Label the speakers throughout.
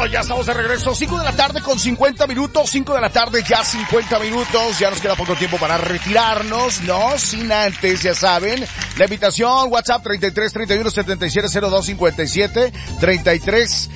Speaker 1: Ya estamos de regreso, 5 de la tarde con 50 minutos, 5 de la tarde ya 50 minutos, ya nos queda poco tiempo para retirarnos, no sin antes, ya saben, la invitación, WhatsApp 33 31 77 02 57, 33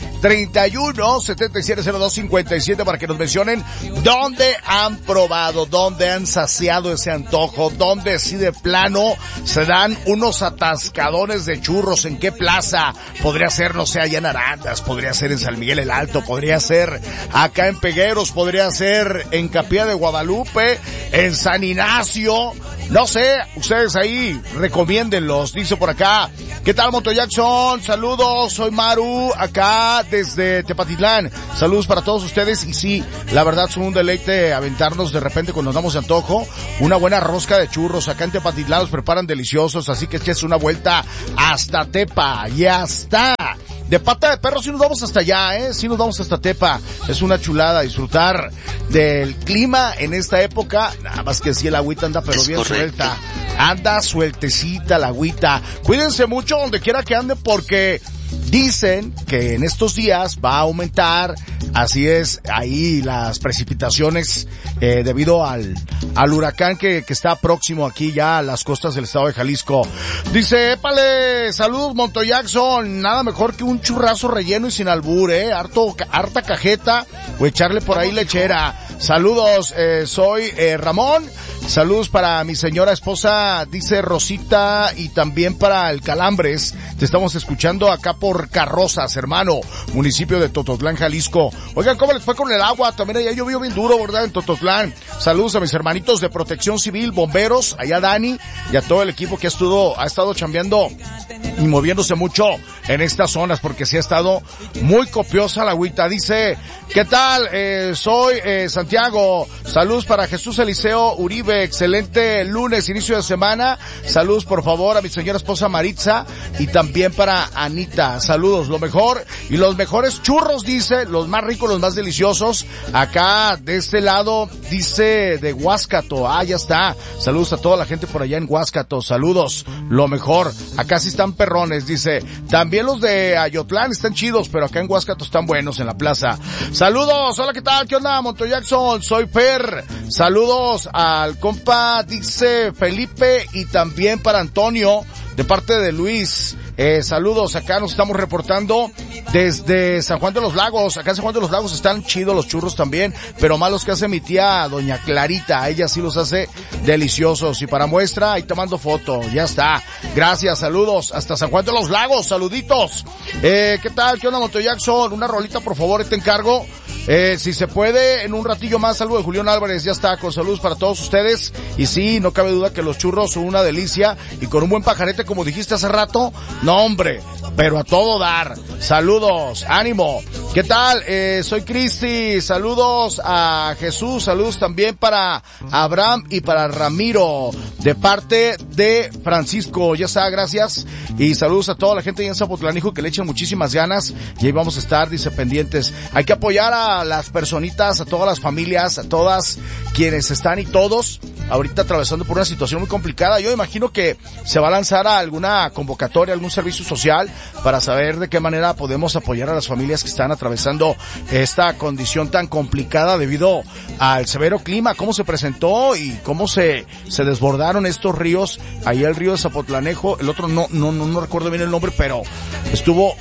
Speaker 1: 31 77 02 57 para que nos mencionen dónde han probado, dónde han saciado ese antojo, dónde así de plano se dan unos atascadones de churros, en qué plaza, podría ser, no sé, allá en Arandas, podría ser en San Miguel el Alto, podría ser acá en Pegueros, podría ser en Capilla de Guadalupe, en San Ignacio, no sé, ustedes ahí recomiéndenlos, dice por acá. ¿Qué tal, Monto Jackson? Saludos, soy Maru, acá desde Tepatitlán. Saludos para todos ustedes y sí, la verdad son un deleite aventarnos de repente cuando nos damos de antojo una buena rosca de churros. Acá en Tepatitlán los preparan deliciosos, así que eches una vuelta hasta Tepa, ya está. De Pata de Perro sí nos vamos hasta allá, sí nos vamos hasta Tepa. Es una chulada disfrutar del clima en esta época. Nada más que si el agüita anda pero bien suelta. Anda sueltecita la agüita. Cuídense mucho donde quiera que anden porque dicen que en estos días va a aumentar, así es, ahí las precipitaciones debido al huracán que está próximo aquí ya a las costas del estado de Jalisco. Dice, épale, saludos Monto Jackson, nada mejor que un churrazo relleno y sin albur, harta cajeta o echarle por ahí lechera. Saludos, soy Ramón. Saludos para mi señora esposa, dice Rosita, y también para el Calambres. Te estamos escuchando acá por Carrozas, hermano, municipio de Tototlán, Jalisco. Oigan, ¿cómo les fue con el agua? También allá llovió bien duro, ¿verdad? En Tototlán. Saludos a mis hermanitos de Protección Civil, bomberos, allá Dani, y a todo el equipo que ha estado chambeando y moviéndose mucho en estas zonas, porque sí ha estado muy copiosa la agüita. Dice, ¿qué tal? Soy Santiago. Saludos para Jesús Eliseo Uribe. Excelente lunes, inicio de semana. Saludos, por favor, a mi señora esposa Maritza y también para Anita. Saludos, lo mejor y los mejores churros, dice, los más ricos, los más deliciosos. Acá, de este lado, dice de Huáscato. Ya está. Saludos a toda la gente por allá en Huáscato. Saludos, lo mejor. Acá sí están perrones, dice. También los de Ayotlán están chidos, pero acá en Huáscato están buenos en la plaza. Saludos, hola, ¿qué tal? ¿Qué onda, Monto Jackson? Soy Fer. Saludos al compa, dice Felipe, y también para Antonio, de parte de Luis. Saludos, acá nos estamos reportando desde San Juan de los Lagos. Acá en San Juan de los Lagos están chidos los churros también, pero más los que hace mi tía Doña Clarita, ella sí los hace deliciosos. Y para muestra, ahí te mando foto, ya está. Gracias, saludos, hasta San Juan de los Lagos, saluditos. ¿Qué tal? ¿Qué onda, Monto Jackson? Una rolita, por favor, te encargo. Si se puede, en un ratillo más, algo de Julián Álvarez, ya está, con saludos para todos ustedes. Y sí, no cabe duda que los churros son una delicia, y con un buen pajarete, como dijiste hace rato, no hombre, pero a todo dar. Saludos, ánimo. ¿Qué tal? Soy Cristi, saludos a Jesús, saludos también para Abraham y para Ramiro, de parte de Francisco, ya está, gracias. Y saludos a toda la gente en Zapotlanijo que le echan muchísimas ganas, y ahí vamos a estar, dice, pendientes. Hay que apoyar a las personitas, a todas las familias, a todas quienes están y todos ahorita atravesando por una situación muy complicada. Yo imagino que se va a lanzar a alguna convocatoria, algún servicio social para saber de qué manera podemos apoyar a las familias que están atravesando esta condición tan complicada debido al severo clima, cómo se presentó y cómo se desbordaron estos ríos. Ahí el río de Zapotlanejo, el otro no recuerdo bien el nombre, pero estuvo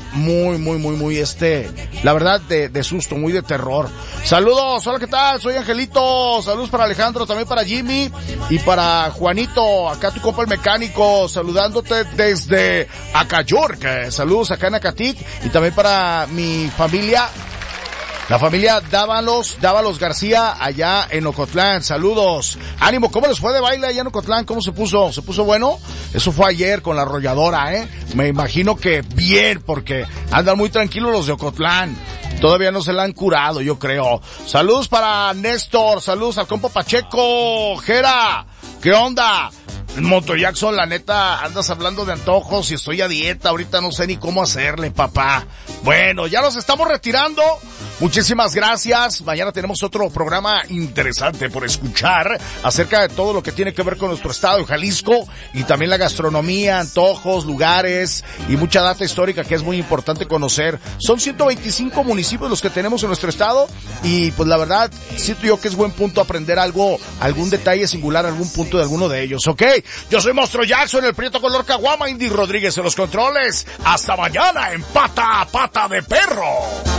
Speaker 1: muy la verdad de susto, muy de terror. Saludos, hola, ¿qué tal? Soy Angelito, saludos para Alejandro, también para Jimmy y para Juanito, acá tu compa el mecánico, saludándote desde Acayorca. Saludos acá en Acatic, y también para mi familia, la familia Dávalos García, allá en Ocotlán. Saludos. Ánimo, ¿cómo les fue de baile allá en Ocotlán? ¿Cómo se puso? ¿Se puso bueno? Eso fue ayer con la arrolladora, Me imagino que bien, porque andan muy tranquilos los de Ocotlán. Todavía no se la han curado, yo creo. Saludos para Néstor, saludos al compa Pacheco. Jera, ¿qué onda? Monto Jackson, la neta, andas hablando de antojos y estoy a dieta, ahorita no sé ni cómo hacerle, papá. Bueno, ya nos estamos retirando. Muchísimas gracias. Mañana tenemos otro programa interesante por escuchar acerca de todo lo que tiene que ver con nuestro estado de Jalisco y también la gastronomía, antojos, lugares y mucha data histórica que es muy importante conocer. Son 125 municipios los que tenemos en nuestro estado y pues la verdad siento yo que es buen punto aprender algo, algún detalle singular, algún punto de alguno de ellos, ¿ok? Yo soy Monstruo Jackson, el Prieto color caguama, Indy Rodríguez en los controles. Hasta mañana en Pata a Pata de Perro.